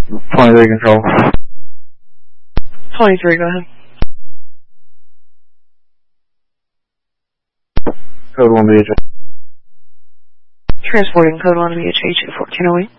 23 control. 23, go ahead. Code 1 BHA. Transporting code 1 VHA 21408.